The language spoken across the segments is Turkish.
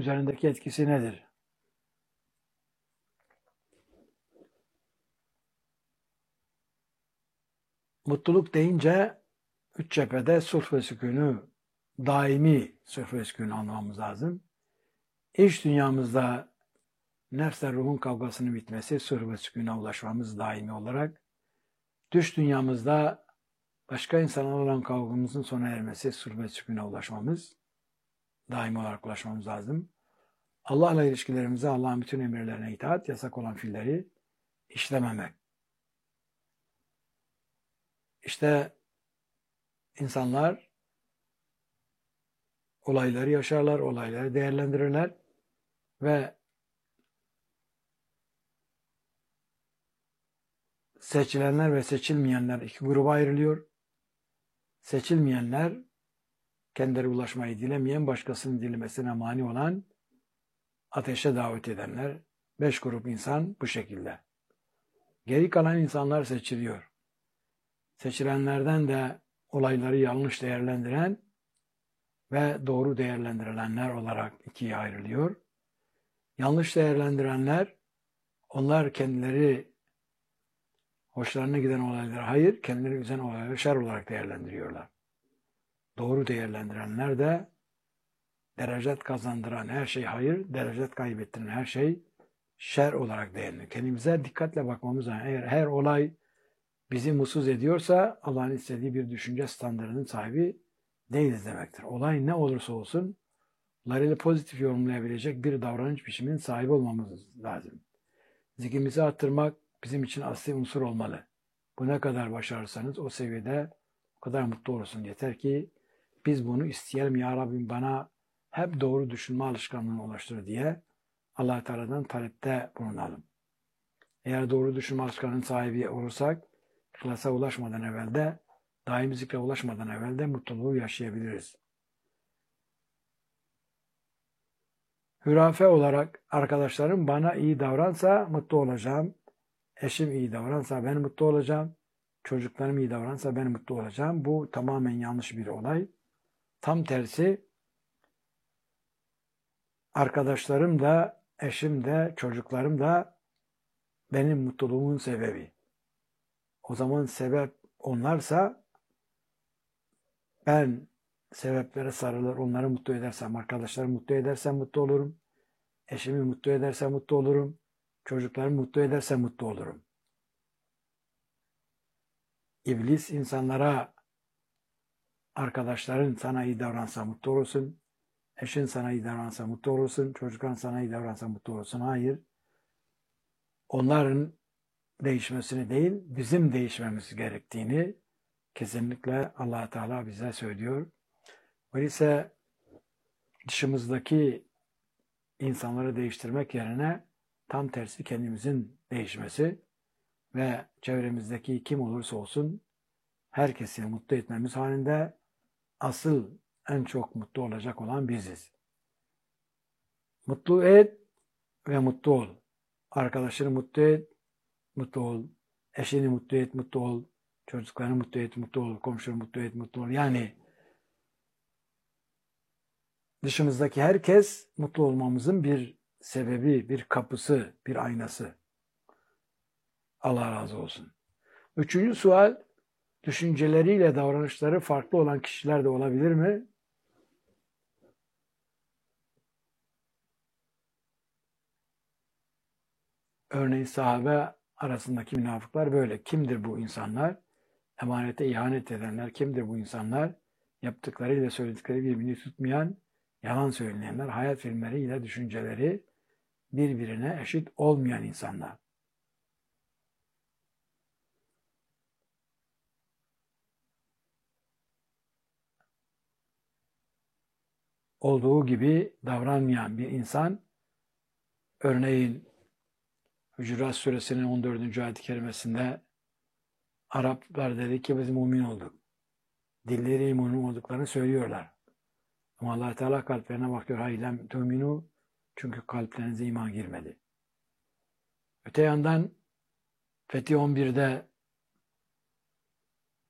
üzerindeki etkisi nedir? Mutluluk deyince üç cephede sulh ve sükûnü, daimi sulh ve sükûnü anlamamız lazım. İç dünyamızda nefsle ruhun kavgasının bitmesi, sulh ve sükûne ulaşmamız daimi olarak. Dış dünyamızda başka insanlarla olan kavgamızın sona ermesi, sulh ve sükûne ulaşmamız, daimi olarak ulaşmamız lazım. Allah'la ilişkilerimizde Allah'ın bütün emirlerine itaat, yasak olan fiilleri işlememek. İşte insanlar olayları yaşarlar, olayları değerlendirirler ve seçilenler ve seçilmeyenler iki gruba ayrılıyor. Seçilmeyenler kendileri ulaşmayı dilemeyen, başkasının dilemesine mani olan, ateşe davet edenler. 5 grup insan bu şekilde. Geri kalan insanlar seçiliyor. Seçilenlerden de olayları yanlış değerlendiren ve doğru değerlendirilenler olarak ikiye ayrılıyor. Yanlış değerlendirenler, onlar kendileri hoşlarına giden olayları hayır, kendileri üzen olayları şer olarak değerlendiriyorlar. Doğru değerlendirenler de derecet kazandıran her şey hayır, derecet kaybettiren her şey şer olarak değerlendiriyor. Kendimize dikkatle bakmamız lazım. Eğer her olay bizi mutsuz ediyorsa Allah'ın istediği bir düşünce standartının sahibi değiliz demektir. Olay ne olursa olsun onları pozitif yorumlayabilecek bir davranış biçiminin sahibi olmamız lazım. Zikrimizi arttırmak bizim için asli unsur olmalı. Bu ne kadar başarırsanız o seviyede o kadar mutlu olursun. Yeter ki biz bunu isteyelim, ya Rabbim bana hep doğru düşünme alışkanlığına ulaştır diye Allah Teala'dan talepte bulunalım. Eğer doğru düşünme alışkanlığının sahibi olursak, İhlasa ulaşmadan evvel de, daimi zikre ulaşmadan evvel de mutluluğu yaşayabiliriz. Hürafe olarak arkadaşlarım bana iyi davransa mutlu olacağım. Eşim iyi davransa ben mutlu olacağım. Çocuklarım iyi davransa ben mutlu olacağım. Bu tamamen yanlış bir olay. Tam tersi, arkadaşlarım da, eşim de, çocuklarım da benim mutluluğumun sebebi. O zaman sebep onlarsa ben sebeplere sarılır, onları mutlu edersem, arkadaşlarımı mutlu edersem mutlu olurum. Eşimi mutlu edersem mutlu olurum. Çocuklarımı mutlu edersem mutlu olurum. İblis insanlara, arkadaşların sana iyi davransa mutlu olursun. Eşin sana iyi davransa mutlu olursun. Çocukların sana iyi davransa mutlu olursun. Hayır. Onların değişmesini değil, bizim değişmemiz gerektiğini kesinlikle Allah Teala bize söylüyor. Öyleyse dışımızdaki insanları değiştirmek yerine tam tersi kendimizin değişmesi ve çevremizdeki kim olursa olsun herkesi mutlu etmemiz halinde asıl en çok mutlu olacak olan biziz. Mutlu et ve mutlu ol. Arkadaşını mutlu et, mutlu ol. Eşini mutlu et, mutlu ol. Çocuklarını mutlu et, mutlu ol. Komşunu mutlu et, mutlu ol. Yani dışımızdaki herkes mutlu olmamızın bir sebebi, bir kapısı, bir aynası. Allah razı olsun. 3. sual, düşünceleriyle davranışları farklı olan kişiler de olabilir mi? Örneğin sahabe arasındaki münafıklar böyle. Kimdir bu insanlar? Emanete ihanet edenler kimdir bu insanlar? Yaptıklarıyla söyledikleri birbirini tutmayan, yalan söyleyenler, hayat filmleriyle düşünceleri birbirine eşit olmayan insanlar. Olduğu gibi davranmayan bir insan, örneğin Hucurat Suresinin 14. ayet-i kerimesinde Araplar dedi ki biz mümin olduk. Dilleri imanın olduklarını söylüyorlar. Ama Allah Teala kalplerine bakıyor. Hayır lem tu'minu, çünkü kalplerinize iman girmedi. Öte yandan Fethi 11'de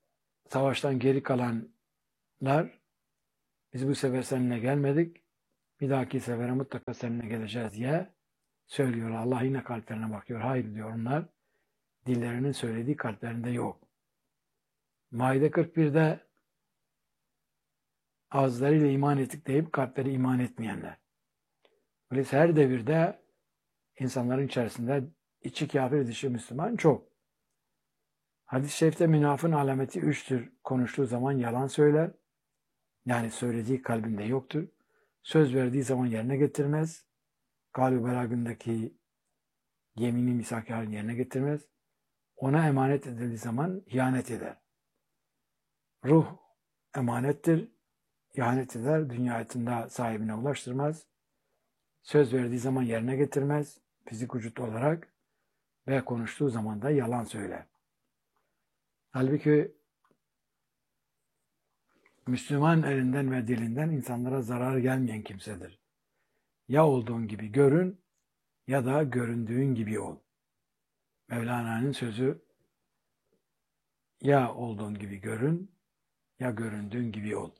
savaştan geri kalanlar biz bu sefer seninle gelmedik. Bir dahaki sefere mutlaka seninle geleceğiz diye söylüyor. Allah yine kalplerine bakıyor. Hayır diyor onlar. Dillerinin söylediği kalplerinde yok. Maide 41'de ağızlarıyla iman ettik deyip kalpleri iman etmeyenler. Öyleyse her devirde insanların içerisinde içi kafir dışı Müslüman çok. Hadis-i şerifte münafığın alameti 3'tür. Konuştuğu zaman yalan söyler. Yani söylediği kalbinde yoktur. Söz verdiği zaman yerine getirmez. Galib belagındaki yemini misak-ı yerine getirmez. Ona emanet edildiği zaman ihanet eder. Ruh emanettir. İhanet eder. Dünya hayatında sahibine ulaştırmaz. Söz verdiği zaman yerine getirmez. Fizik vücut olarak ve konuştuğu zaman da yalan söyler. Halbuki Müslüman elinden ve dilinden insanlara zarar gelmeyen kimsedir. Ya olduğun gibi görün ya da göründüğün gibi ol. Mevlana'nın sözü ya olduğun gibi görün ya göründüğün gibi ol.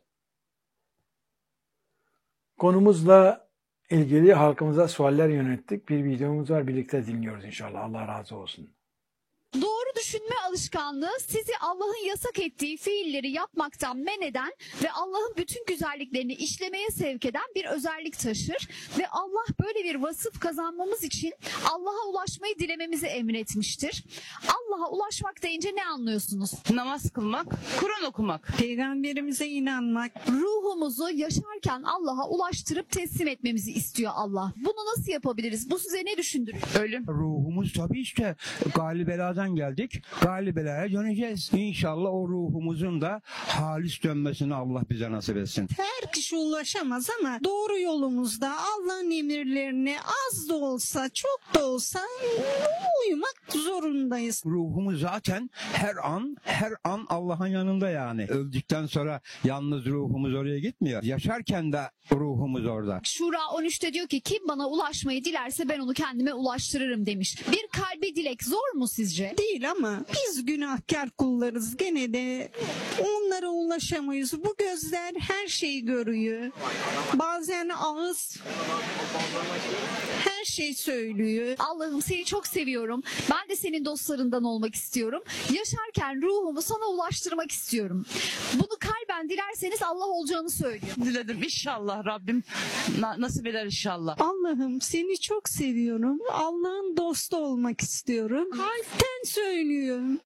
Konumuzla ilgili halkımıza sualler yönelttik. Bir videomuz var, birlikte dinliyoruz inşallah. Allah razı olsun. Doğru düşünme alışkanlığı sizi Allah'ın yasak ettiği fiilleri yapmaktan men eden ve Allah'ın bütün güzelliklerini işlemeye sevk eden bir özellik taşır. Ve Allah böyle bir vasıf kazanmamız için Allah'a ulaşmayı dilememizi emretmiştir. Allah'a ulaşmak deyince ne anlıyorsunuz? Namaz kılmak, Kur'an okumak. Peygamberimize inanmak. Ruhumuzu yaşarken Allah'a ulaştırıp teslim etmemizi istiyor Allah. Bunu nasıl yapabiliriz? Bu size ne düşündürüyor? Ölüm. Ruhumuz tabii işte galibeladan geldik. Galibelaya döneceğiz. İnşallah o ruhumuzun da halis dönmesini Allah bize nasip etsin. Her kişi ulaşamaz ama doğru yolumuzda Allah'ın emirlerine az da olsa çok da olsa uymak zorundayız. Ruhumuz zaten her an Allah'ın yanında yani. Öldükten sonra yalnız ruhumuz oraya gitmiyor. Yaşarken de ruhumuz orada. Şura 13'te diyor ki kim bana ulaşmayı dilerse ben onu kendime ulaştırırım demiş. Bir kalbi dilek zor mu sizce? Değil ama biz günahkar kullarız. Gene de onlara ulaşamayız. Bu gözler her şeyi görüyor. Bazen ağız her şey söylüyor. Allah'ım seni çok seviyorum. Ben de senin dostlarından olmak istiyorum. Yaşarken ruhumu sana ulaştırmak istiyorum. Bunu kalben dilerseniz Allah olacağını söylüyor. Diledim inşallah Rabbim nasip eder inşallah. Allah'ım seni çok seviyorum. Allah'ın dostu olmak istiyorum. Kalpten söylüyorum.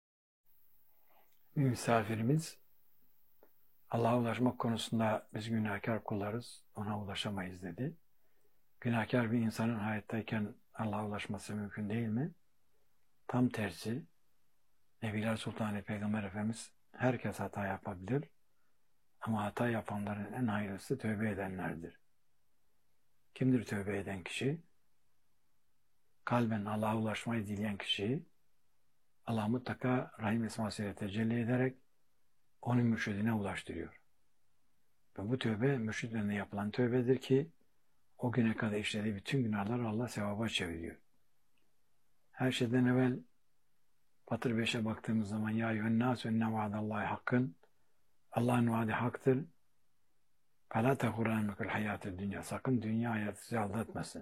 Bir misafirimiz Allah'a ulaşmak konusunda biz günahkar kullarız, ona ulaşamayız dedi. Günahkar bir insanın hayattayken Allah'a ulaşması mümkün değil mi? Tam tersi, Nebiler Sultanı Peygamber Efendimiz herkes hata yapabilir ama hata yapanların en hayırlısı tövbe edenlerdir. Kimdir tövbe eden kişi? Kalben Allah'a ulaşmayı dileyen kişi, Allah mutlaka Rahim esmasıyla tecelli ederek onun mürşidine ulaştırıyor. Ve bu tövbe mürşid önüne yapılan tövbedir ki o güne kadar işlediği bütün günahları Allah sevaba çeviriyor. Her şeyden evvel Fatır 5'e baktığımız zaman ya eyyühennâsü enne vaadallahi hakkın, Allah'ın vaadi haktır. فَلَا تَغُرَّنَّكُمُ الْحَيَاةُ الدُّنْيَا. Sakın dünya hayatı sizi aldatmasın.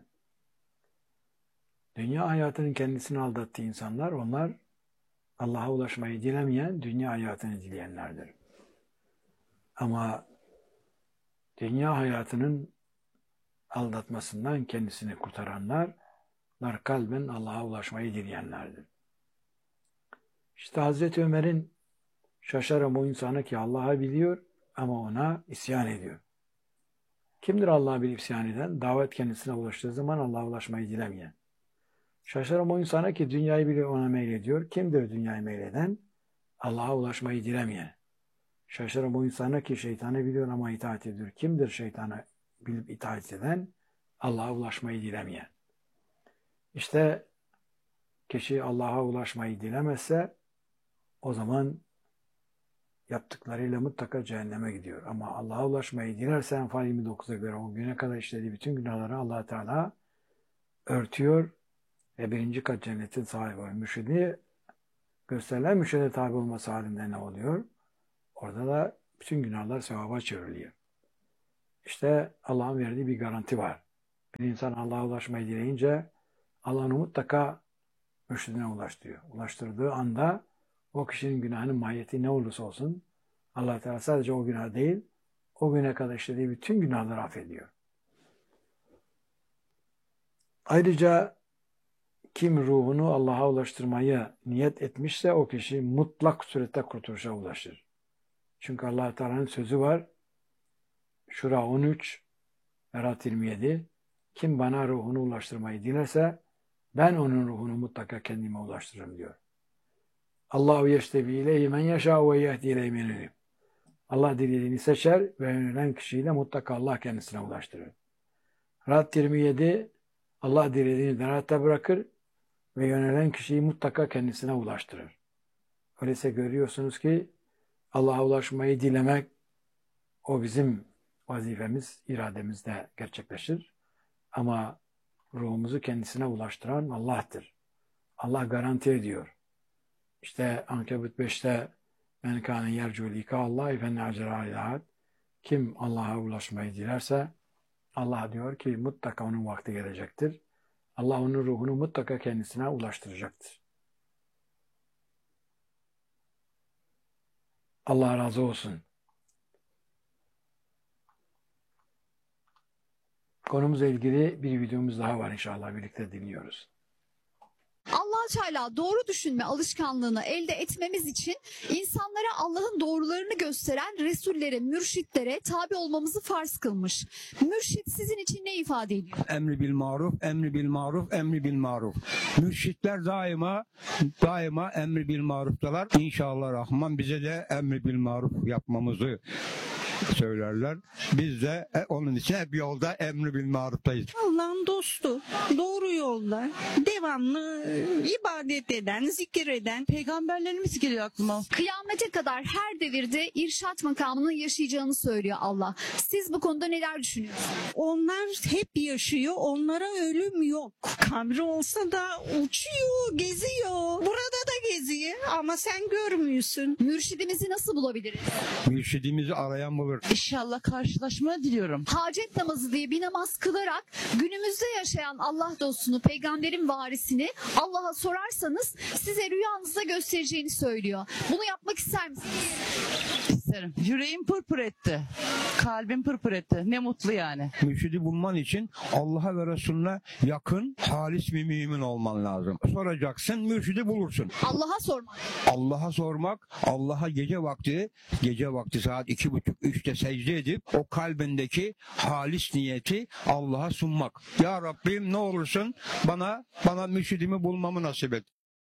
Dünya hayatının kendisini aldattığı insanlar, onlar Allah'a ulaşmayı dilemeyen, dünya hayatını dileyenlerdir. Ama dünya hayatının aldatmasından kendisini kurtaranlar kalben Allah'a ulaşmayı dileyenlerdir. İşte Hazreti Ömer'in şaşarım o insana ki Allah'ı biliyor ama ona isyan ediyor. Kimdir Allah'ı bilip isyan eden? Davet kendisine ulaştığı zaman Allah'a ulaşmayı dilemeyen. Şaşarım o insana ki dünyayı biliyor ona meylediyor. Kimdir dünyayı meyleden? Allah'a ulaşmayı dilemeyen. Şaşarım o insana ki şeytanı biliyor ama itaat ediyor. Kimdir şeytanı bilip itaat eden? Allah'a ulaşmayı dilemeyen. İşte kişi Allah'a ulaşmayı dilemezse o zaman yaptıklarıyla mutlaka cehenneme gidiyor. Ama Allah'a ulaşmayı dilerse Enfal 29'a göre o güne kadar işlediği bütün günahları Allah Teala örtüyor ve birinci kat cennetin sahibi oluyor. Mürşidi gösterilen mürşide tabi olması halinde ne oluyor? Orada da bütün günahlar sevaba çevriliyor. İşte Allah'ın verdiği bir garanti var. Bir insan Allah'a ulaşmayı dileyince Allah onu mutlaka mürşidine ulaştırıyor. Ulaştırdığı anda o kişinin günahının mahiyeti ne olursa olsun Allah Teala sadece o günah değil, o güne kadar işlediği bütün günahları affediyor. Ayrıca kim ruhunu Allah'a ulaştırmayı niyet etmişse o kişi mutlak surette kurtuluşa ulaşır. Çünkü Allah Teala'nın sözü var. Şura 13, Berat 27. Kim bana ruhunu ulaştırmayı dilerse ben onun ruhunu mutlaka kendime ulaştırırım diyor. Allahu yeştebi ileyhi men yeşâ ve yehdi ileyhi men yunib. Allah dilediğini seçer ve yönelen kişiyi de mutlaka Allah kendisine ulaştırır. Rad 27, Allah dilediğini derahatta bırakır ve yönelen kişiyi mutlaka kendisine ulaştırır. Öyleyse görüyorsunuz ki Allah'a ulaşmayı dilemek o bizim vazifemiz, irademizde gerçekleşir. Ama ruhumuzu kendisine ulaştıran Allah'tır. Allah garanti ediyor. İşte Ankebut 5'te men kâne yercu lika Allah fenne acera. Kim Allah'a ulaşmayı dilerse Allah diyor ki mutlaka onun vakti gelecektir. Allah onun ruhunu mutlaka kendisine ulaştıracaktır. Allah razı olsun. Konumuzla ilgili bir videomuz daha var inşallah birlikte dinliyoruz. Allah Teala doğru düşünme alışkanlığını elde etmemiz için insanlara Allah'ın doğrularını gösteren resullere, mürşitlere tabi olmamızı farz kılmış. Mürşit sizin için ne ifade ediyor? Emri bil maruf, emri bil maruf, emri bil maruf. Mürşitler daima emri bil maruftalar. İnşallah Rahman bize de emri bil maruf yapmamızı söylerler. Biz de onun için hep yolda emri bil maruftayız. Allah'ın dostu, doğru yolda, devamlı ibadet eden, zikir eden. Peygamberlerimiz geliyor aklıma. Kıyamete kadar her devirde irşat makamını yaşayacağını söylüyor Allah. Siz bu konuda neler düşünüyorsunuz? Onlar hep yaşıyor, onlara ölüm yok. Kabri olsa da uçuyor, geziyor. Burada da geziyor ama sen görmüyorsun. Mürşidimizi nasıl bulabiliriz? Mürşidimizi arayan bulur. İnşallah karşılaşmayı diliyorum. Hacet namazı diye bir namaz kılarak günümüzde yaşayan Allah dostunu, peygamberin varisini Allah'a sorarsanız size rüyanızda göstereceğini söylüyor. Bunu yapmak ister misiniz? İsterim. Yüreğim pırpır etti. Kalbim pırpır etti. Ne mutlu yani. Mürşidi bulman için Allah'a ve Resulüne yakın, halis bir mümin olman lazım. Soracaksın, mürşidi bulursun. Allah'a sormak. Allah'a sormak, Allah'a gece vakti saat 2.30-3'te secde edip o kalbindeki halis niyeti Allah'a sunmak. Ya Rabbim ne olursun bana mürşidimi bulmamı nasip et.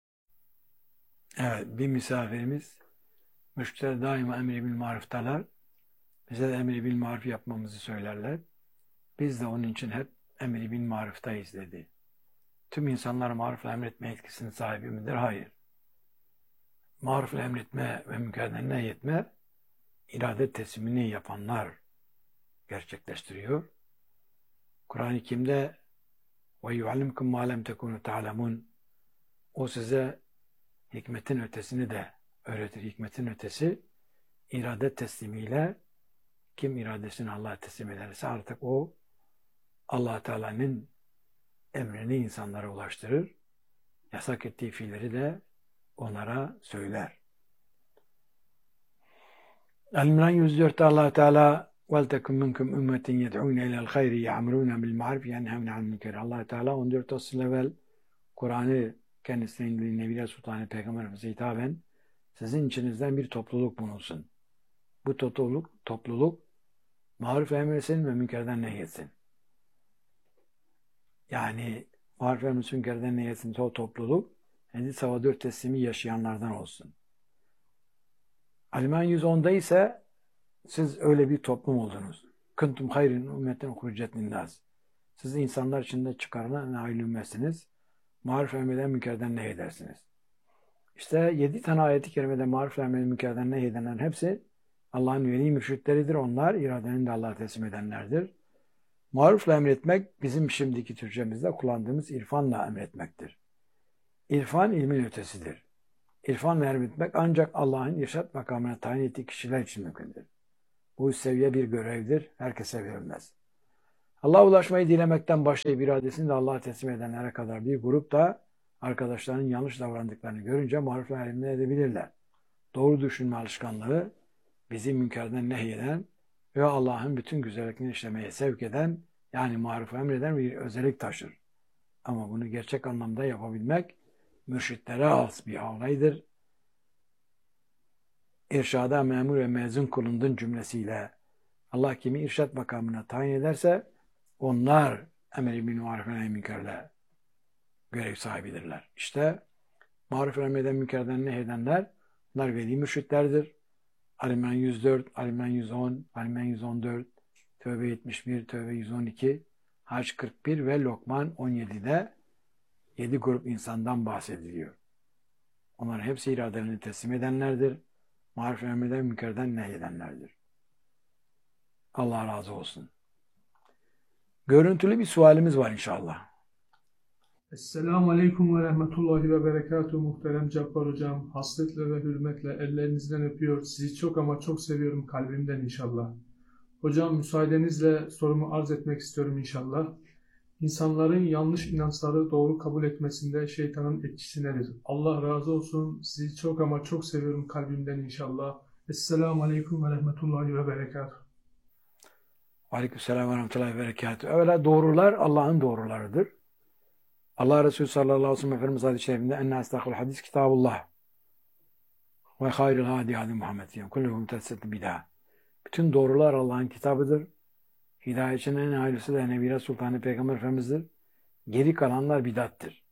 Evet, bir misafirimiz müşteriler daima emri bil maruftalar. Bize de emri bil maruf yapmamızı söylerler. Biz de onun için hep emri bil maruftayız dedi. Tüm insanlar marufla emretme etkisinin sahibi midir? Hayır. Marufla emretme ve münkerden nehyetme irade teslimini yapanlar gerçekleştiriyor. Kur'an-ı Kerim'de ve yuallimkum ma lem tekunu ta'lemun, o size hikmetin ötesini de öğretir. Hikmetin ötesi irade teslimiyle kim iradesini Allah'a teslim ederse artık o Allah Teala'nın emrini insanlara ulaştırır. Yasak ettiği fiilleri de onlara söyler. El-İmran 104'te Allah Teala وَلْتَكُمْ مِنْكُمْ اُمَّةٍ يَدْعُونَ اِلَى الْخَيْرِ يَعْمُرُونَ بِالْمَعْرُفِ يَنْهَوْنَ عَنِ الْمُنكَرِ. Allah Teala 14 asıl evvel Kur'an'ı kendisine indirdiği Nebiler Sultanı Peygamber Efendimiz'e hitaben sizin içinizden bir topluluk bulunsun. Bu topluluk maruf emretsin ve münkerden nehyetsin. Yani maruf emretsin, münkerden nehyetsin o topluluk Hadis Hava 4 teslimi yaşayanlardan olsun. El-İmran 110'da ise siz öyle bir toplum oldunuz. Kuntum hayrin ümmetin ukhrijat linnas. Siz insanlar içinde çıkarılan hayırlı ümmetsiniz. Maruf emreden münkerden nehyedersiniz. İşte 7 tane ayet-i kerimede maruf emreden münkerden nehyedenlerin hepsi Allah'ın veli mürşitleridir. Onlar iradenin de Allah'a teslim edenlerdir. Marufla emretmek bizim şimdiki Türkçemizde kullandığımız irfanla emretmektir. İrfan ilmin ötesidir. İrfanla emretmek ancak Allah'ın irşat makamına tayin ettiği kişiler için mümkündür. Bu üst seviye bir görevdir. Herkese verilmez. Allah'a ulaşmayı dilemekten başlayıp iradesini de Allah'a teslim edenlere kadar bir grup da arkadaşlarının yanlış davrandıklarını görünce marifle elde edebilirler. Doğru düşünme alışkanlığı bizi münkerden nehyeden ve Allah'ın bütün güzelliklerini işlemeye sevk eden, yani marufu emreden bir özellik taşır. Ama bunu gerçek anlamda yapabilmek mürşitlere has bir havlaydır. İrşada memur ve mezun kulundun cümlesiyle Allah kimi irşat makamına tayin ederse onlar emri bil maruf ve nehy münkerle görev sahibidirler. İşte maruf emreden münkerden nehyedenler bunlar veli mürşitlerdir. Ali İmran 104, Ali İmran 110, Ali İmran 114, Tevbe 71, Tevbe 112, Hac 41 ve Lokman 17'de 7 grup insandan bahsediliyor. Onların hepsi iradelerini teslim edenlerdir. Maruf emreden münkerden nehyedenlerdir. Allah razı olsun. Görüntülü bir sualimiz var inşallah. Esselamu Aleyküm ve Rahmetullahi ve Berekatuhu muhterem Cabbar Hocam. Hasretle ve hürmetle ellerinizden öpüyor. Sizi çok ama çok seviyorum kalbimden inşallah. Hocam müsaadenizle sorumu arz etmek istiyorum inşallah. İnsanların yanlış inançları doğru kabul etmesinde şeytanın etkisi nedir? Allah razı olsun. Sizi çok ama çok seviyorum kalbimden inşallah. Esselamu Aleyküm ve Rahmetullahi ve Berekatuhu. Aleykümselam ve rahmetullahi ve berekatuhu. Evvela doğrular Allah'ın doğrularıdır. Allah Resulü sallallahu aleyhi ve sellem Efendimiz hadis-i şerifinde enne estağful hadis kitabullah ve hayrul hadi hadi Muhammed diyem. Kulluhu mütesset bid'a. Bütün doğrular Allah'ın kitabıdır. Hidayetçinin en hayırlısı da Nebi Sultanı Peygamber Efendimiz'dir. Geri kalanlar bid'attir.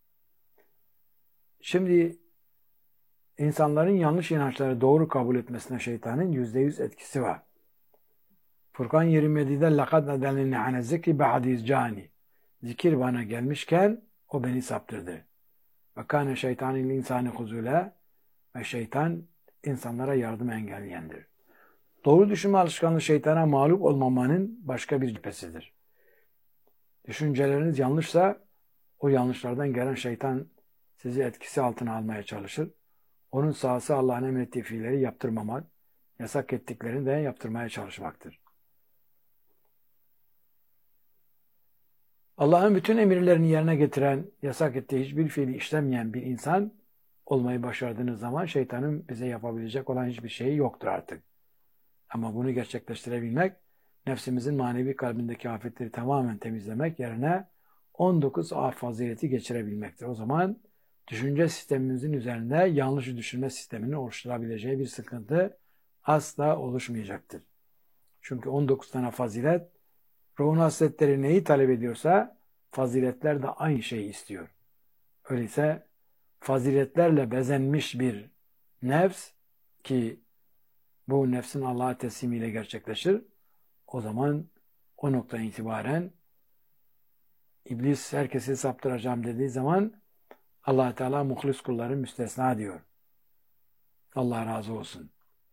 Şimdi insanların yanlış inançları doğru kabul etmesine şeytanın %100 etkisi var. Furkan 27'de لَقَدْ نَدَلِنِّ عَنَ الذِّكْرِ بَعْدِ اِزْجَانِ Zikir bana gelmişken o beni saptırdı. وَكَانَ شَيْطَانِ الْاِنْسَانِ خُزُولًا Ve şeytan insanlara yardım engelleyendir. Doğru düşünme alışkanlığı şeytana mağlup olmamanın başka bir cephesidir. Düşünceleriniz yanlışsa o yanlışlardan gelen şeytan sizi etkisi altına almaya çalışır. Onun sahası Allah'ın emrettiği fiilleri yaptırmamak, yasak ettiklerini de yaptırmaya çalışmaktır. Allah'ın bütün emirlerini yerine getiren, yasak ettiği hiçbir fiili işlemeyen bir insan olmayı başardığınız zaman şeytanın bize yapabilecek olan hiçbir şeyi yoktur artık. Ama bunu gerçekleştirebilmek, nefsimizin manevi kalbindeki afetleri tamamen temizlemek yerine 19 af fazileti geçirebilmektir. O zaman düşünce sistemimizin üzerinde yanlış düşünme sistemini oluşturabileceği bir sıkıntı asla oluşmayacaktır. Çünkü 19 tane fazilet, ruhun hasletleri neyi talep ediyorsa faziletler de aynı şeyi istiyor. Öyleyse faziletlerle bezenmiş bir nefs ki bu nefsin Allah'a teslimiyle gerçekleşir. O zaman o noktadan itibaren İblis herkesi saptıracağım dediği zaman Allah Teala muhlis kulları müstesna diyor. Allah razı olsun.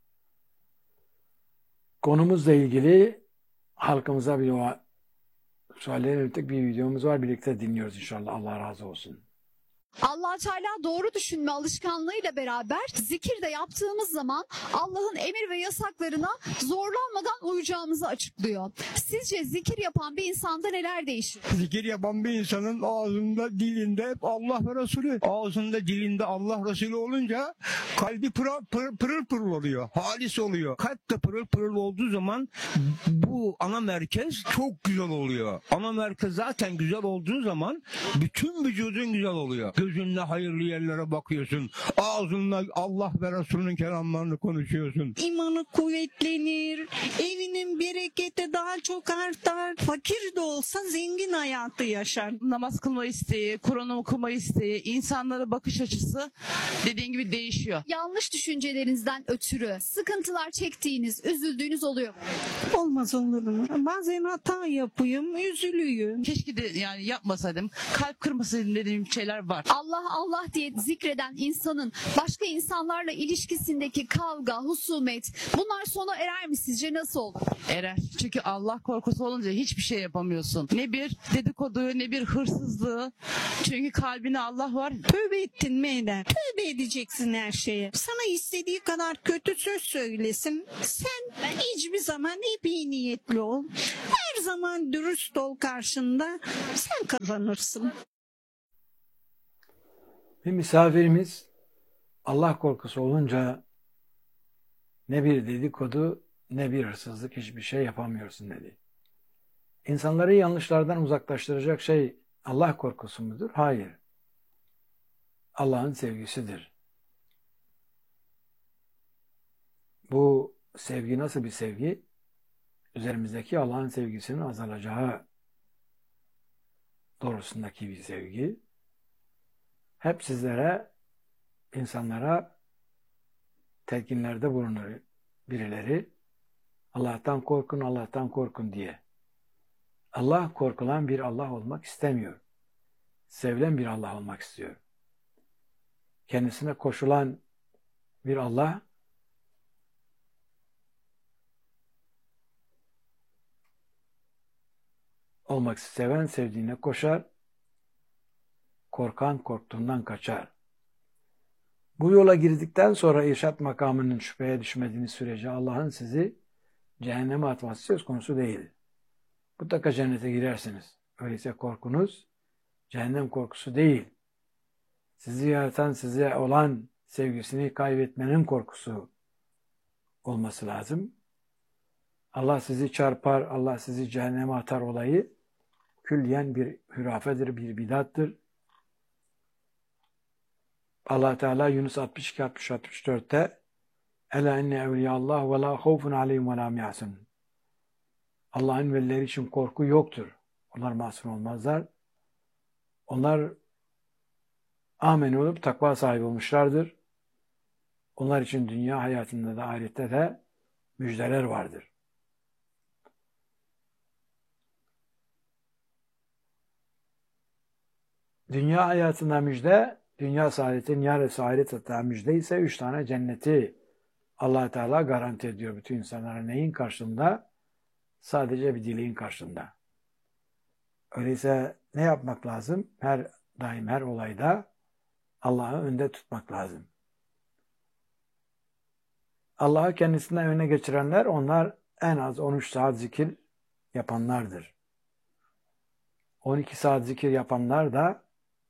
Konumuzla ilgili halkımıza bir suallerine yönelik bir videomuz var. Birlikte dinliyoruz inşallah. Allah razı olsun. Allah Teala doğru düşünme alışkanlığıyla beraber zikir de yaptığımız zaman Allah'ın emir ve yasaklarına zorlanmadan uyacağımızı açıklıyor. Sizce zikir yapan bir insanda neler değişir? Zikir yapan bir insanın ağzında, dilinde hep Allah ve Resulü. Ağzında, dilinde Allah Resulü olunca kalbi pırıl pırıl oluyor. Halis oluyor. Kalp de pırıl pırıl olduğu zaman bu ana merkez çok güzel oluyor. Ana merkez zaten güzel olduğu zaman bütün vücudun güzel oluyor. Gözünle hayırlı yerlere bakıyorsun. Ağzınla Allah ve Resulünün kelamlarını konuşuyorsun. İmanı kuvvetlenir, evinin bereketi daha çok artar. Fakir de olsa zengin hayatı yaşar. Namaz kılma isteği, Kur'an okuma isteği, insanlara bakış açısı dediğin gibi değişiyor. Yanlış düşüncelerinizden ötürü sıkıntılar çektiğiniz, üzüldüğünüz oluyor mu? Olmaz olur mu? Bazen hata yapıyorum, üzülüyorum. Keşke de yani yapmasaydım, kalp kırmasaydım dediğim şeyler var. Allah Allah diye zikreden insanın başka insanlarla ilişkisindeki kavga, husumet bunlar sona erer mi sizce, nasıl olur? Erer. Çünkü Allah korkusu olunca hiçbir şey yapamıyorsun. Ne bir dedikoduyu ne bir hırsızlığı. Çünkü kalbinde Allah var. Tövbe ettin mi eder? Tövbe edeceksin her şeye. Sana istediği kadar kötü söz söylesin. Sen hiçbir zaman hep iyi niyetli ol. Her zaman dürüst ol karşında. Sen kazanırsın. Bir misafirimiz Allah korkusu olunca ne bir dedikodu ne bir hırsızlık, hiçbir şey yapamıyorsun dedi. İnsanları yanlışlardan uzaklaştıracak şey Allah korkusu mudur? Hayır. Allah'ın sevgisidir. Bu sevgi nasıl bir sevgi? Üzerimizdeki Allah'ın sevgisinin azalacağı doğrusundaki bir sevgi. Hep sizlere, insanlara telkinlerde bulunur birileri. Allah'tan korkun, Allah'tan korkun diye. Allah korkulan bir Allah olmak istemiyor. Sevilen bir Allah olmak istiyor. Kendisine koşulan bir Allah olmak seven sevdiğine koşar, korkan korktuğundan kaçar. Bu yola girdikten sonra irşat makamının şüpheye düşmediğiniz sürece Allah'ın sizi cehenneme atması söz konusu değil. Mutlaka cennete girersiniz. Öyleyse korkunuz cehennem korkusu değil. Sizi yaratan, size olan sevgisini kaybetmenin korkusu olması lazım. Allah sizi çarpar, Allah sizi cehenneme atar olayı külliyen bir hürafedir, bir bidattır. Allah Teala Yunus 62-64'te Ela inne evliyallah ve la havfun aleyhim ve la yahzunun. Allah'ın velileri için korku yoktur. Onlar mahzun olmazlar. Onlar amen olup takva sahibi olmuşlardır. Onlar için dünya hayatında da ahirette de müjdeler vardır. Dünya hayatında müjde, dünya saadeti, yarısı ahiret hatta müjde ise 3 tane cenneti Allah Teala garanti ediyor bütün insanlara. Neyin karşılığında? Sadece bir dileğin karşılığında. Öyleyse ne yapmak lazım? Her daim, her olayda Allah'ı önde tutmak lazım. Allah'ı kendisinden öne geçirenler, onlar en az 13 saat zikir yapanlardır. 12 saat zikir yapanlar da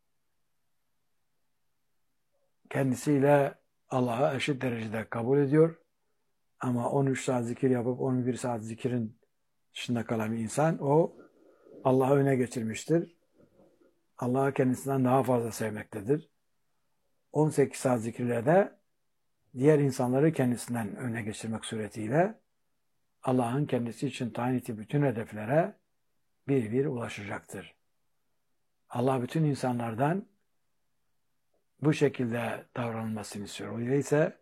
kendisiyle Allah'ı eşit derecede kabul ediyor. Ama 13 saat zikir yapıp 11 saat zikirin dışında kalan bir insan, o Allah'ı öne geçirmiştir. Allah'ı kendisinden daha fazla sevmektedir. 18 saat zikirlerde diğer insanları kendisinden öne geçirmek suretiyle Allah'ın kendisi için tayin ettiği bütün hedeflere bir bir ulaşacaktır. Allah bütün insanlardan bu şekilde davranılmasını istiyor. Öyleyse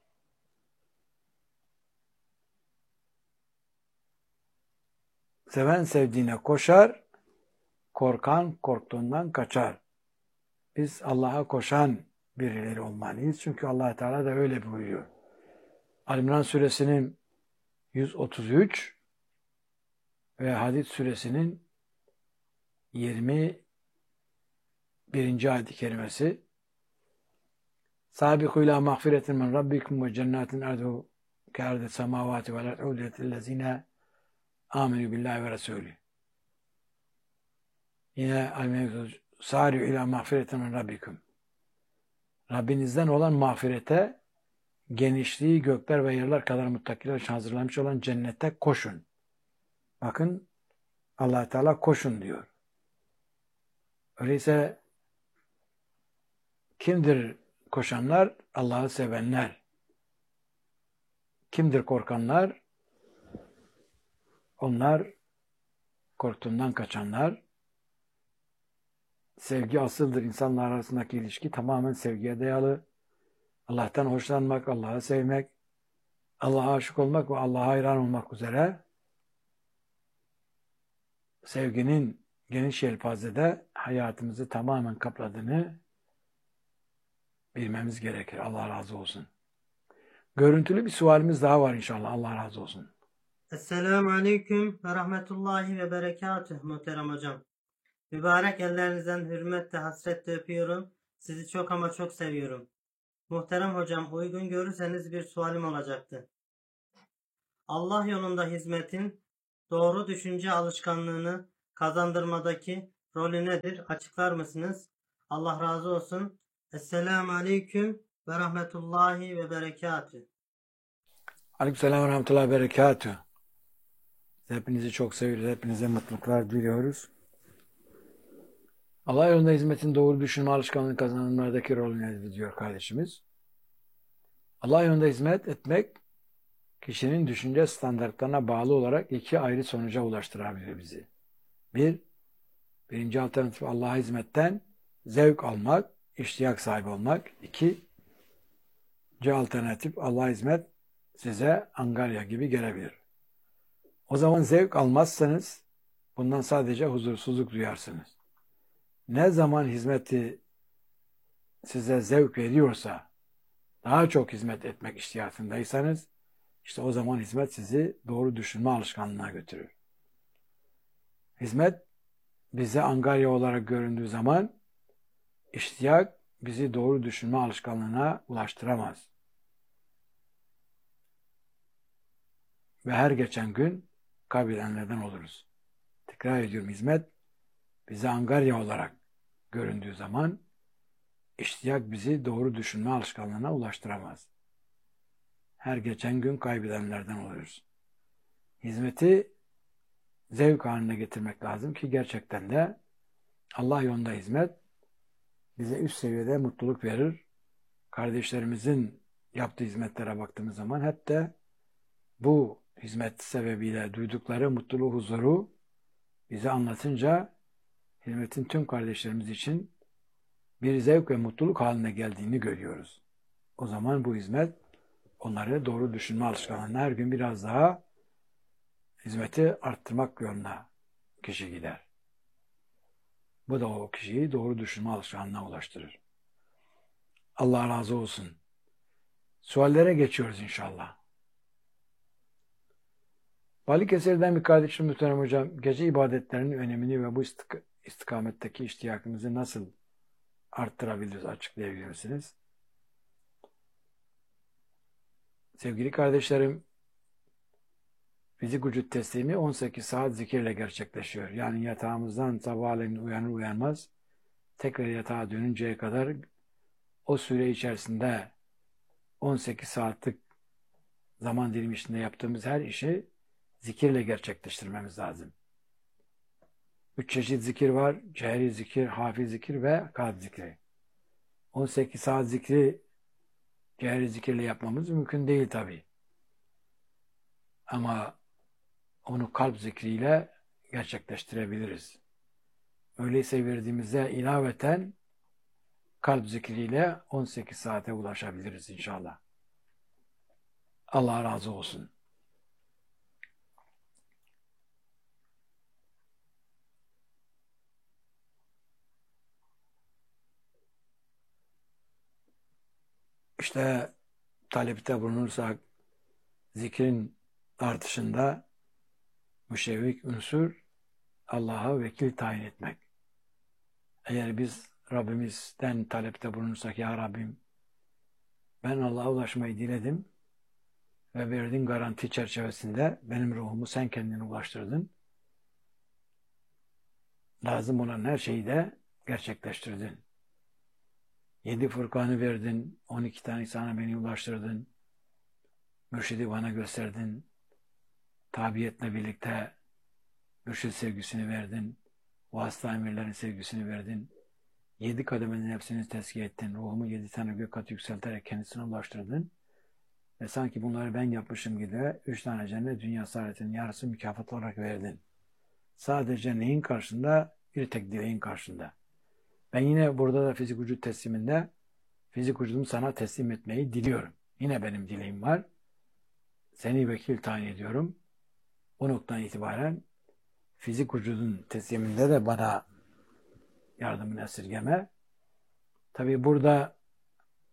seven sevdiğine koşar, korkan korktuğundan kaçar. Biz Allah'a koşan birileri olmalıyız. Çünkü Allah Teala da öyle buyuruyor. Ali-İmran suresinin 133 ve Hadid suresinin 21. ayet-i kerimesi Sabiku ila mağfiretin min rabbikum ve cennetin ardu kârde semavati vel ar'udetillezine amenü billahi ve resulü. Yine Sâri'u ila mağfiretin min rabbikum. Rabbinizden olan mağfirete, genişliği gökler ve yerler kadar muttakiler için hazırlanmış olan cennete koşun. Bakın Allah Teala koşun diyor. Öyleyse kimdir koşanlar? Allah'ı sevenler. Kimdir korkanlar? Onlar korktuğundan kaçanlar. Sevgi asıldır. İnsanlar arasındaki ilişki tamamen sevgiye dayalı. Allah'tan hoşlanmak, Allah'ı sevmek, Allah'a aşık olmak ve Allah'a hayran olmak üzere sevginin geniş yelpazede hayatımızı tamamen kapladığını bilmemiz gerekir. Allah razı olsun. Görüntülü bir sualimiz daha var inşallah. Allah razı olsun. Esselamu Aleyküm ve Rahmetullahi ve Berekatüh muhterem hocam. Mübarek ellerinizden hürmetle hasretle öpüyorum. Sizi çok ama çok seviyorum. Muhterem hocam, uygun görürseniz bir sualim olacaktı. Allah yolunda hizmetin doğru düşünce alışkanlığını kazandırmadaki rolü nedir? Açıklar mısınız? Allah razı olsun. Esselamu Aleyküm ve Rahmetullahi ve Berekatüh. Aleykümselam ve rahmetullahi ve berekatüh. Hepinizi çok seviyoruz. Hepinize mutluluklar diliyoruz. Allah yolunda hizmetin doğru düşünme alışkanlığı kazanımlardaki rolü nedir diyor kardeşimiz. Allah yolunda hizmet etmek kişinin düşünce standartlarına bağlı olarak iki ayrı sonuca ulaştırabilir bizi. Birinci alternatif Allah'a hizmetten zevk almak, iştiyak sahibi olmak. İkinci alternatif Allah'a hizmet size angarya gibi gelebilir. O zaman zevk almazsanız bundan sadece huzursuzluk duyarsınız. Ne zaman hizmeti size zevk veriyorsa, daha çok hizmet etmek iştiyakındaysanız, işte o zaman hizmet sizi doğru düşünme alışkanlığına götürür. Hizmet bize angarya olarak göründüğü zaman, iştiyak bizi doğru düşünme alışkanlığına ulaştıramaz. Ve her geçen gün kaybedenlerden oluruz. Tekrar ediyorum, hizmet bize angarya olarak göründüğü zaman iştiyak bizi doğru düşünme alışkanlığına ulaştıramaz. Her geçen gün kaybedenlerden oluruz. Hizmeti zevk haline getirmek lazım ki gerçekten de Allah yolunda hizmet bize üst seviyede mutluluk verir. Kardeşlerimizin yaptığı hizmetlere baktığımız zaman hep de bu hizmet sebebiyle duydukları mutluluğu, huzuru bize anlatınca hizmetin tüm kardeşlerimiz için bir zevk ve mutluluk haline geldiğini görüyoruz. O zaman bu hizmet onları doğru düşünme alışkanlığına her gün biraz daha hizmeti arttırmak yoluna kişi gider. Bu da o kişiyi doğru düşünme alışkanlığına ulaştırır. Allah razı olsun. Suallere geçiyoruz inşallah. Balıkesir'den bir kardeşim muhterem hocam, gece ibadetlerinin önemini ve bu istikametteki iştiyakımızı nasıl arttırabiliriz, açıklayabilir misiniz? Sevgili kardeşlerim, fizik vücut teslimi 18 saat zikirle gerçekleşiyor. Yani yatağımızdan sabahleyin uyanır uyanmaz tekrar yatağa dönünceye kadar o süre içerisinde 18 saatlik zaman dilimi içinde yaptığımız her işi zikirle gerçekleştirmemiz lazım. 3 çeşit zikir var. Cehri zikir, hafi zikir ve kalp zikri. 18 saat zikri cehri zikirle yapmamız mümkün değil tabi. Ama onu kalp zikriyle gerçekleştirebiliriz. Öyleyse verdiğimizde ilaveten kalp zikriyle 18 saate ulaşabiliriz inşallah. Allah razı olsun. İşte talepte bulunursak zikrin artışında müşevvik unsur Allah'a vekil tayin etmek. Eğer biz Rabbimizden talepte bulunursak, ya Rabbim ben Allah'a ulaşmayı diledim ve verdiğin garanti çerçevesinde benim ruhumu sen kendine ulaştırdın. Lazım olan her şeyi de gerçekleştirdin. 7 Furkan'ı verdin, 12 tane sana beni ulaştırdın, mürşidi bana gösterdin, tabiyetle birlikte mürşid sevgisini verdin, vasıta emirlerin sevgisini verdin, 7 kademenin hepsini tezkiye ettin, ruhumu 7 tane gök katı yükselterek kendisine ulaştırdın ve sanki bunları ben yapmışım gibi 3 tane cennet dünya saadetinin yarısı mükafat olarak verdin. Sadece neyin karşında? Bir tek dileğin karşında. Ben yine burada da fizik vücut tesliminde fizik vücudumu sana teslim etmeyi diliyorum. Yine benim dileğim var. Seni vekil tayin ediyorum. O noktadan itibaren fizik vücudun tesliminde de bana yardımını esirgeme. Tabi burada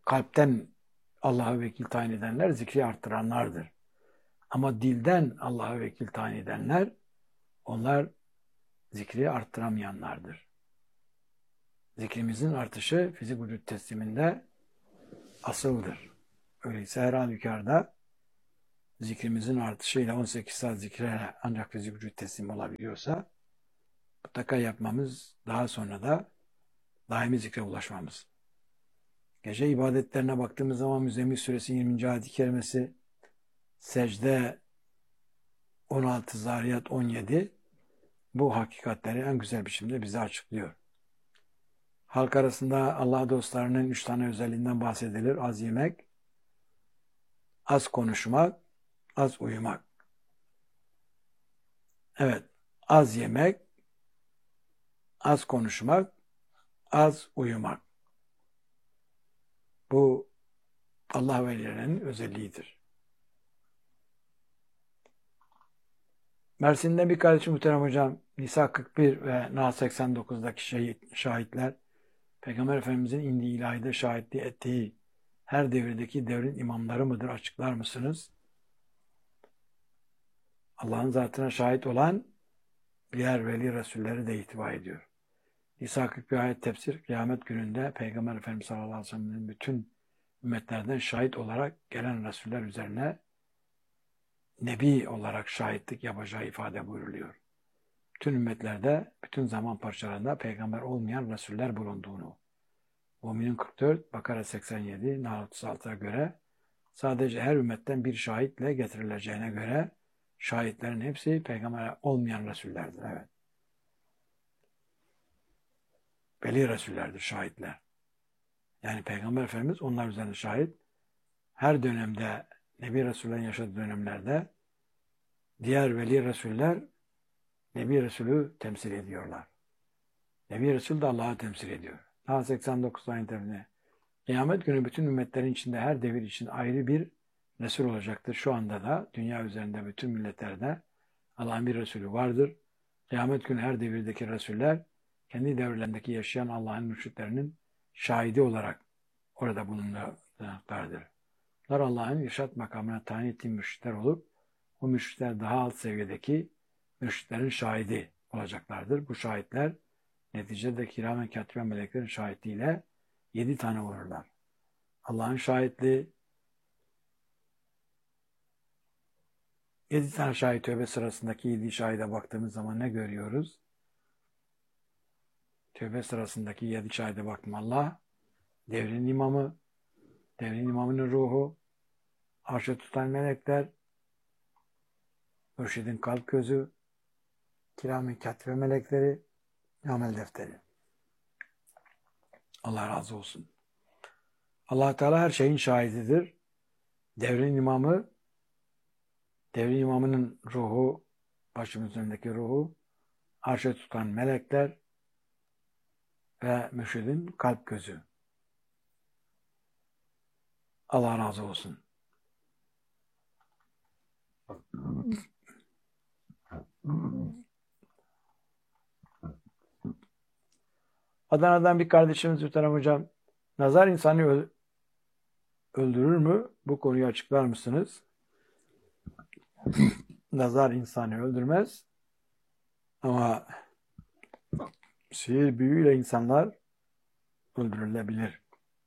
kalpten Allah'a vekil tayin edenler zikri arttıranlardır. Ama dilden Allah'a vekil tayin edenler, onlar zikri arttıramayanlardır. Zikrimizin artışı fizik vücut tesliminde asıldır. Öyleyse her halükarda zikrimizin artışıyla 18 saat zikre ancak fizik vücut teslim olabiliyorsa mutlaka yapmamız, daha sonra da daimi zikre ulaşmamız. Gece ibadetlerine baktığımız zaman Müzzemmil Suresi 20. ayet-i kerimesi, secde 16, Zariyat 17 bu hakikatleri en güzel biçimde bize açıklıyor. Halk arasında Allah dostlarının 3 tane özelliğinden bahsedilir. Az yemek, az konuşmak, az uyumak. Evet, az yemek, az konuşmak, az uyumak. Bu Allah velilerinin özelliğidir. Mersin'de bir kardeşim muhterem hocam, Nisa 41 ve Nahl 89'daki şahitler, Peygamber Efendimizin indiği ilahide şahitliği ettiği her devirdeki devrin imamları mıdır? Açıklar mısınız? Allah'ın zatına şahit olan diğer veli resulleri de ihtiva ediyor. Nisa 41 ayet tefsir, kıyamet gününde Peygamber Efendimiz sallallahu aleyhi ve sellem'in bütün ümmetlerden şahit olarak gelen resuller üzerine Nebi olarak şahitlik yapacağı ifade buyruluyor. Bütün ümmetlerde, bütün zaman parçalarında peygamber olmayan resuller bulunduğunu. Mü'minin 44, Bakara 87, Nahl 36'ya göre sadece her ümmetten bir şahitle getirileceğine göre şahitlerin hepsi peygamber olmayan resullerdir. Evet. Veli resullerdir şahitler. Yani Peygamber Efendimiz onlar üzerine şahit. Her dönemde Nebi Resul'ün yaşadığı dönemlerde diğer veli resuller Nebi Resulü temsil ediyorlar. Nebi Resul de Allah'ı temsil ediyor. Nahl 89 ayetinde kıyamet günü bütün ümmetlerin içinde her devir için ayrı bir Resul olacaktır. Şu anda da dünya üzerinde bütün milletlerde Allah'ın bir Resulü vardır. Kıyamet günü her devirdeki Resuller kendi devirlerindeki yaşayan Allah'ın mürşitlerinin şahidi olarak orada bulunacaklardır. Bunlar Allah'ın irşat makamına tayin ettiği mürşitler olup o mürşitler daha alt seviyedeki mürşitlerin şahidi olacaklardır. Bu şahitler neticede kiramen katibe meleklerin şahitliğiyle 7 tane olurlar. Allah'ın şahitliği 7 tane şahit tövbe sırasındaki 7 şahide baktığımız zaman ne görüyoruz? Tövbe sırasındaki 7 şahide baktım. Allah, devrin imamı, devrin imamının ruhu, arşı tutan melekler, mürşidin kalp gözü, kiramen katibe melekleri, amel defteri. Allah razı olsun. Allah Teala her şeyin şahididir. Devrin imamı, devrin imamının ruhu, başımızın önündeki ruhu, arşı tutan melekler ve mürşidin kalp gözü. Allah razı olsun. Adana'dan bir kardeşimiz Muhterem Hocam, nazar insanı öldürür mü? Bu konuyu açıklar mısınız? Nazar insanı öldürmez. Ama sihir büyüyle insanlar öldürülebilir.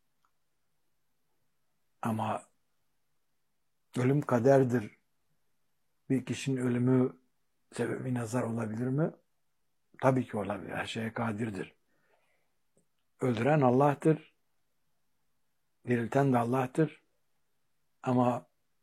Ama ölüm kaderdir. Bir kişinin ölümü sebebi nazar olabilir mi? Tabii ki olabilir. Her şeye kadirdir. Öldüren Allah'tır. Dirilten de Allah'tır. Ama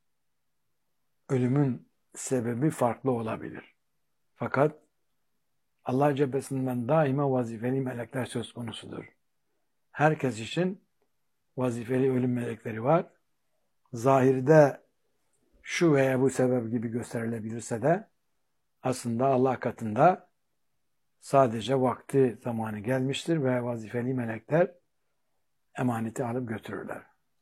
ölümün sebebi farklı olabilir. Fakat Allah cephesinden daima vazifeli melekler söz konusudur. Herkes için vazifeli ölüm melekleri var. Zahirde şu veya bu sebep gibi gösterilebilirse de aslında Allah katında sadece vakti zamanı gelmiştir ve vazifeli melekler emaneti alıp götürürler.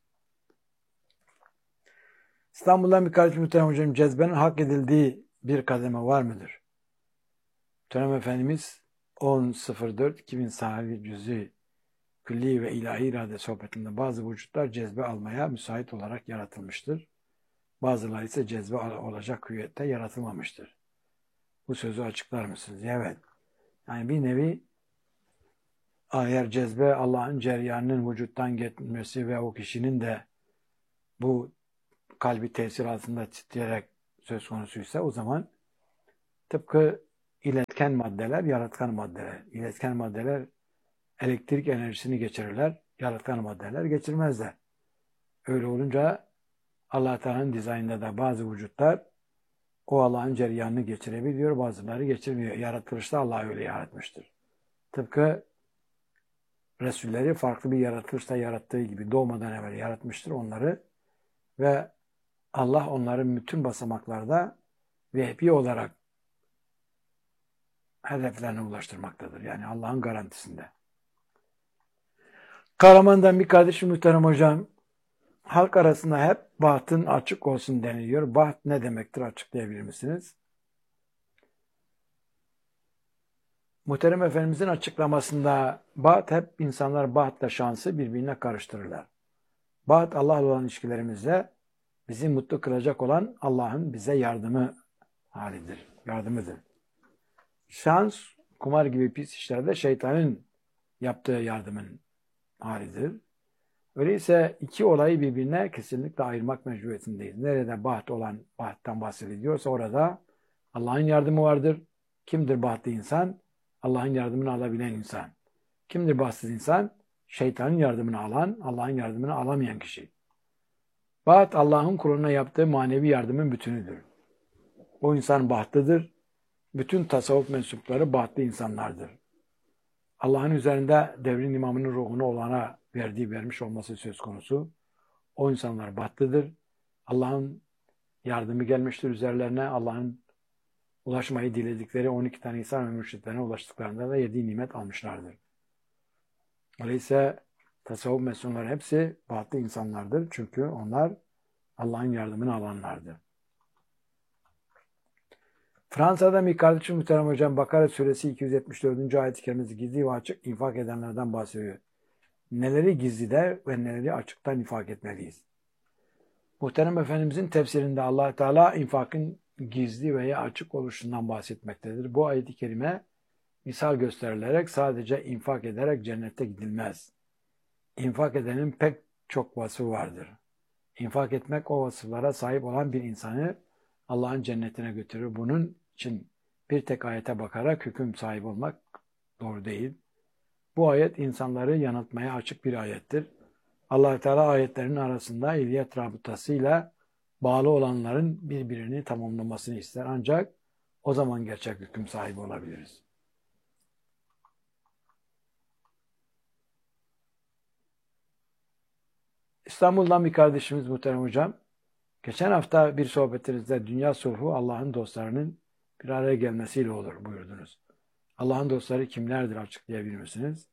İstanbul'dan bir kardeşim Muhterem Hocam, cezbenin hak edildiği bir kademe var mıdır? Muhterem Efendimiz 10.04.2000 sahibi cüz'i külli ve ilahi irade sohbetinde bazı vücutlar cezbe almaya müsait olarak yaratılmıştır. Bazıları ise cezbe olacak hüviyette yaratılmamıştır. Bu sözü açıklar mısınız? Evet. Yani bir nevi eğer cezbe Allah'ın ceryanının vücuttan geçmesi ve o kişinin de bu kalbi tesir altında titreyerek söz konusuysa o zaman tıpkı iletken maddeler, yaratkan maddeler. İletken maddeler elektrik enerjisini geçirirler, yaratkan maddeler geçirmezler. Öyle olunca Allah Teala'nın dizaynında da bazı vücutlar o Allah'ın ceryanını geçirebiliyor, bazıları geçirmiyor. Yaratılışta Allah öyle yaratmıştır. Tıpkı Resulleri farklı bir yaratılışta yarattığı gibi doğmadan evvel yaratmıştır onları ve Allah onların bütün basamaklarda vehbi olarak hedeflerine ulaştırmaktadır. Yani Allah'ın garantisinde. Kahraman'dan bir kardeşim muhterem hocam, halk arasında hep bahtın açık olsun deniliyor. Baht ne demektir açıklayabilir misiniz? Muhterem Efendimizin açıklamasında baht hep insanlar bahtla şansı birbirine karıştırırlar. Baht Allah'la olan ilişkilerimizde bizi mutlu kılacak olan Allah'ın bize yardımı halidir, yardımıdır. Şans, kumar gibi pis işlerde şeytanın yaptığı yardımın halidir. Öyleyse iki olayı birbirine kesinlikle ayırmak mecburiyetindeyiz. Nerede baht olan bahttan bahsediliyorsa orada Allah'ın yardımı vardır. Kimdir bahtlı insan? Allah'ın yardımını alabilen insan. Kimdir bahtsız insan? Şeytanın yardımını alan, Allah'ın yardımını alamayan kişi. Baht Allah'ın kuluna yaptığı manevi yardımın bütünüdür. O insan bahtlıdır. Bütün tasavvuf mensupları bahtlı insanlardır. Allah'ın üzerinde devrin imamının ruhunu olana vermiş olması söz konusu. O insanlar bahtlıdır. Allah'ın yardımı gelmiştir üzerlerine. Allah'ın ulaşmayı diledikleri 12 tane insan ve mürşitlerine ulaştıklarında da 7 nimet almışlardır. Öyleyse tasavvuf mensupları hepsi bahtlı insanlardır. Çünkü onlar Allah'ın yardımını alanlardır. Fransa'da bir kardeşim muhterem hocam Bakara suresi 274. ayet-i kerimesi gizli ve açık infak edenlerden bahsediyor. Neleri gizlide ve neleri açıktan infak etmeliyiz? Muhterem Efendimizin tefsirinde Allah Teala infakın gizli veya açık oluşundan bahsetmektedir. Bu ayet-i kerime misal gösterilerek sadece infak ederek cennete gidilmez. İnfak edenin pek çok vasfı vardır. İnfak etmek o vasıflara sahip olan bir insanı Allah'ın cennetine götürür. Bunun için bir tek ayete bakarak hüküm sahibi olmak doğru değil. Bu ayet insanları yanıltmaya açık bir ayettir. Allah Teala ayetlerin arasında iliyet rabıtasıyla bağlı olanların birbirini tamamlamasını ister. Ancak o zaman gerçek hüküm sahibi olabiliriz. İstanbul'dan bir kardeşimiz muhterem hocam, geçen hafta bir sohbetinizde dünya sulhu Allah'ın dostlarının bir araya gelmesiyle olur buyurdunuz. Allah'ın dostları kimlerdir açıklayabilir misiniz?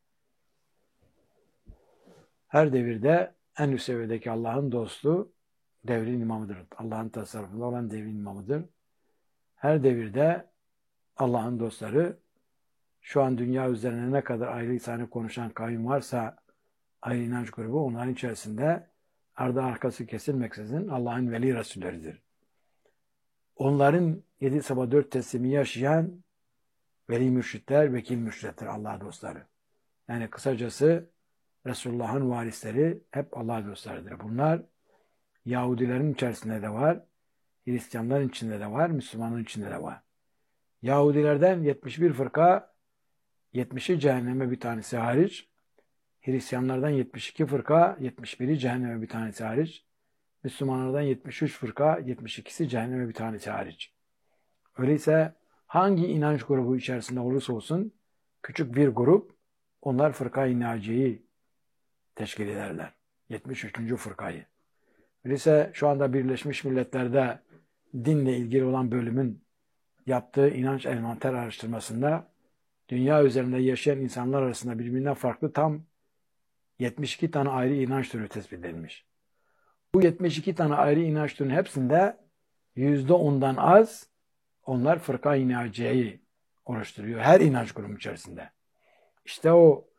Her devirde en üst seviyedeki Allah'ın dostu devrin imamıdır. Allah'ın tasarrufunda olan devrin imamıdır. Her devirde Allah'ın dostları şu an dünya üzerine ne kadar ayrı lisanı konuşan kavim varsa ayrı inanç grubu onların içerisinde ardı arkası kesilmeksizin Allah'ın veli Resulleridir. Onların 7 sabah 4 teslimi yaşayan veli mürşitler, vekil mürşitler, Allah dostları. Yani kısacası Resulullah'ın varisleri hep Allah dostlarıdır. Bunlar Yahudilerin içerisinde de var, Hristiyanların içinde de var, Müslümanların içinde de var. Yahudilerden 71 fırka, 70'i cehenneme bir tanesi hariç, Hristiyanlardan 72 fırka, 71'i cehenneme bir tanesi hariç, Müslümanlardan 73 fırka, 72'si cehenneme bir tanesi hariç. Öyleyse hangi inanç grubu içerisinde olursa olsun, küçük bir grup, onlar fırka-i naciyeyi teşkil ederler. 73. fırkayı. Öyleyse şu anda Birleşmiş Milletler'de dinle ilgili olan bölümün yaptığı inanç envanter araştırmasında dünya üzerinde yaşayan insanlar arasında birbirinden farklı tam 72 tane ayrı inanç türü tespit edilmiş. Bu 72 tane ayrı inanç türünün hepsinde %10'dan az onlar fırka-i naciyeyi oluşturuyor. Her inanç grubu içerisinde. İşte o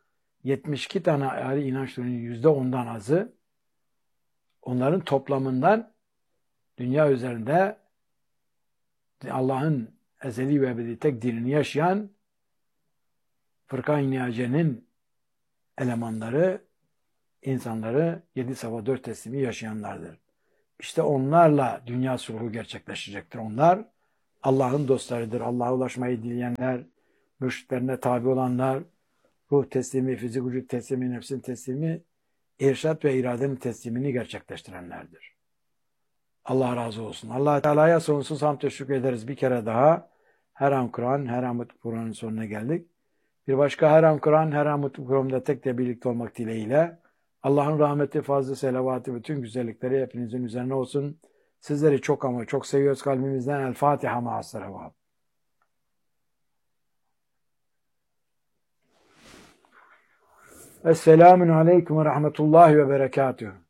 72 tane ayrı inanç türünün %10'dan azı onların toplamından dünya üzerinde Allah'ın ezeli ve ebedi tek dinini yaşayan Fırka-i Niyace'nin elemanları, insanları 7 safa 4 teslimi yaşayanlardır. İşte onlarla dünya sulhu gerçekleşecektir. Onlar Allah'ın dostlarıdır. Allah'a ulaşmayı dileyenler, mürşitlerine tabi olanlar, ruh teslimi, fizik vücut teslimi, nefsin teslimi, irşat ve iradenin teslimini gerçekleştirenlerdir. Allah razı olsun. Allah Teala'ya sonsuz hamd teşekkür ederiz bir kere daha. Her an Kur'an, her an mutlu Kur'an'ın sonuna geldik. Bir başka her an Kur'an, her an mutlu Kur'an'da tek de birlikte olmak dileğiyle Allah'ın rahmeti, fazlı selavatı, bütün güzellikleri hepinizin üzerine olsun. Sizleri çok ama çok seviyoruz kalbimizden. El Fatiha ma'as-salavat. Esselamun aleyküm ve rahmetullahi ve berekatuhu.